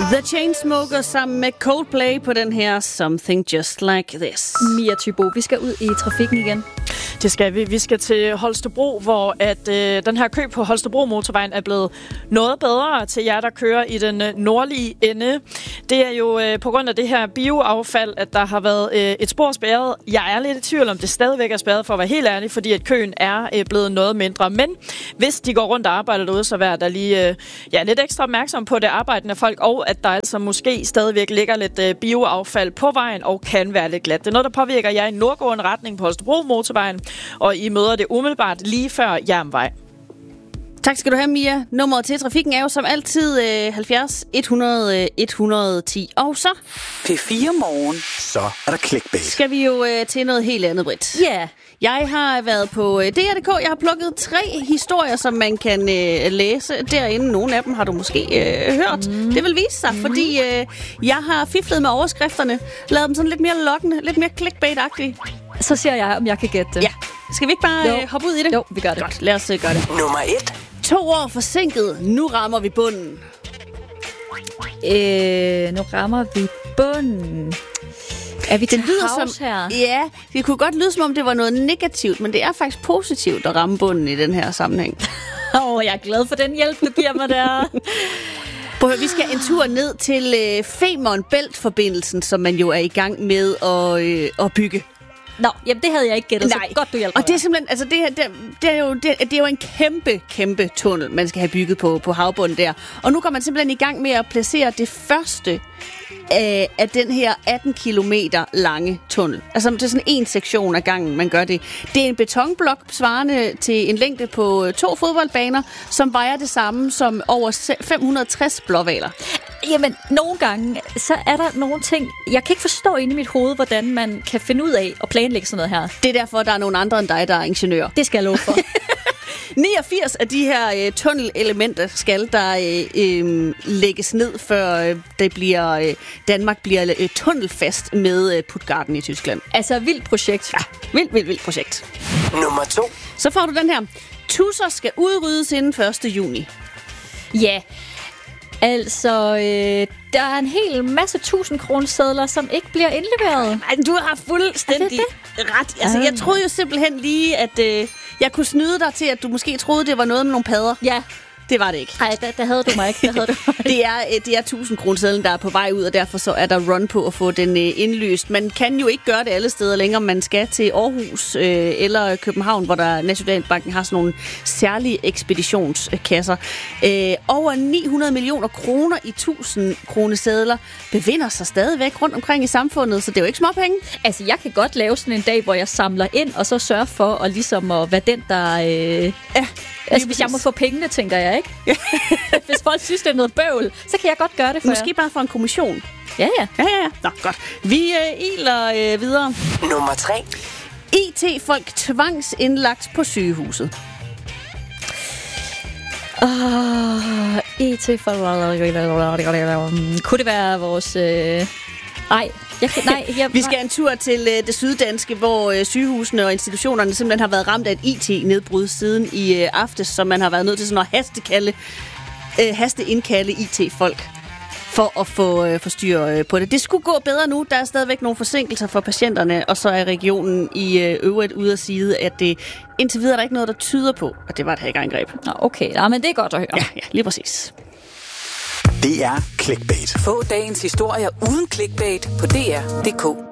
The Chainsmokers sammen med Coldplay på den her Something Just Like This. Mia Thybo, vi skal ud i trafikken igen. Det skal vi. Vi skal til Holstebro, hvor at den her kø på Holstebro motorvejen er blevet noget bedre til jer, der kører i den nordlige ende. Det er jo på grund af det her bioaffald, at der har været et spor spærret. Jeg er lidt i tvivl om, det stadigvæk er spærret, for at være helt ærlig, fordi at køen er blevet noget mindre. Men hvis de går rundt og arbejder derude, så vær der lige lidt ekstra opmærksom på det arbejdende folk, og at der altså måske stadigvæk ligger lidt bioaffald på vejen og kan være lidt glat. Det er noget, der påvirker jer i nordgående retning på Holstebro motorvejen, og I møder det umiddelbart lige før Jernvej. Tak skal du have, Mia. Nummeret til trafikken er jo som altid 70 100 110. Og så P4 Morgen. Så er der clickbait. Skal vi jo til noget helt andet, Britt. Ja. Yeah. Jeg har været på DR.dk. Jeg har plukket 3 historier, som man kan læse derinde. Nogle af dem har du måske hørt. Det vil vise sig, fordi jeg har fiflet med overskrifterne. Lavet dem sådan lidt mere lokkende, lidt mere clickbait-agtige. Så siger jeg, om jeg kan gætte det. Ja. Skal vi ikke bare hoppe ud i det? Jo, vi gør det. Godt, lad os gøre det. Nummer 1. 2 år forsinket. Nu rammer vi bunden. Nu rammer vi bunden. Er vi til havs her? Ja, det kunne godt lyde som om det var noget negativt, men det er faktisk positivt at ramme bunden i den her sammenhæng. Jeg er glad for den hjælp, du giver mig der. Vi skal en tur ned til Femern Bælt-forbindelsen, som man jo er i gang med at bygge. Nå, jamen det havde jeg ikke gættet, så godt du hjælper. Og det er simpelthen, altså det er jo en kæmpe tunnel, man skal have bygget på havbunden der. Og nu går man simpelthen i gang med at placere det første af den her 18 kilometer lange tunnel. Altså det er sådan en sektion af gangen, man gør det. Det er en betonblok svarende til en længde på 2 fodboldbaner, som vejer det samme som over 560 blåhvaler. Jamen, nogle gange, så er der nogle ting, jeg kan ikke forstå inde i mit hoved, hvordan man kan finde ud af at planlægge sådan noget her. Det er derfor, der er nogle andre end dig, der er ingeniører. Det skal jeg love for. 89 af de her tunnelelementer skal der lægges ned, før Danmark bliver tunnelfast med Puttgarden i Tyskland. Altså, vildt projekt. Ja, vildt projekt. Nummer 2. Så får du den her. Tusser skal udryddes inden 1. juni. Ja, altså, der er en hel masse 1000-kronesedler, som ikke bliver indleveret. Nej, du har fuldstændig ret. Altså, jeg troede jo simpelthen lige, at jeg kunne snyde dig til, at du måske troede, det var noget med nogle padder. Ja. Det var det ikke. Nej, der havde du mig ikke. Det er 1000-kronesedlen, der er på vej ud, og derfor så er der run på at få den indløst. Man kan jo ikke gøre det alle steder længere. Man skal til Aarhus eller København, hvor der Nationalbanken har sådan nogle særlige ekspeditionskasser. Over 900 millioner kroner i 1000-kronesedler befinder sig stadigvæk rundt omkring i samfundet, så det er jo ikke småpenge. Altså, jeg kan godt lave sådan en dag, hvor jeg samler ind, og så sørger for at ligesom at være den, der... Altså, hvis jeg må få pengene, tænker jeg, ikke? Hvis folk synes, det er noget bøvl, så kan jeg godt gøre det for Måske bare for en kommission. Ja. Nå, godt. Vi iler videre. Nummer 3. IT-folk tvangsindlagt på sygehuset. IT-folk... Kunne det være vores... Vi skal en tur til det syddanske, hvor sygehusene og institutionerne simpelthen har været ramt af et IT-nedbrud siden i aftes, så man har været nødt til sådan at hasteindkalde IT-folk for at få styr på det. Det skulle gå bedre nu. Der er stadigvæk nogle forsinkelser for patienterne, og så er regionen i øvrigt ude at sige, at det indtil videre er der ikke noget, der tyder på, at det var et hackerangreb. Okay, men det er godt at høre. Ja, lige præcis. Det er clickbait. Få dagens historier uden clickbait på dr.dk.